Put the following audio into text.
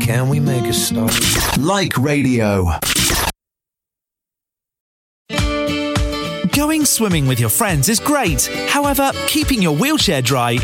Can we make a start? Like Radio. Going swimming with your friends is great. However, keeping your wheelchair dry